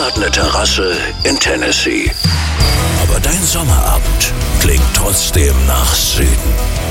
hat eine Terrasse in Tennessee. Aber dein Sommerabend klingt trotzdem nach Süden.